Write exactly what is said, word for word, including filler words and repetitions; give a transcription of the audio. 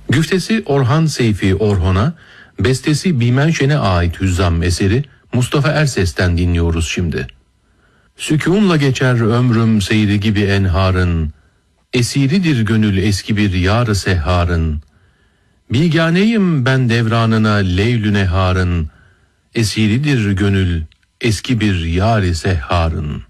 Güftesi Orhan Seyfi Orhon'a, bestesi Bimenşen'e ait Hüzzam eseri Mustafa Erses'ten dinliyoruz şimdi. Sükûnla geçer ömrüm seyri gibi enharın, esiridir gönül eski bir yar-ı sehharın. Biganeyim ben devranına leylü neharın, esiridir gönül eski bir yar-ı sehharın.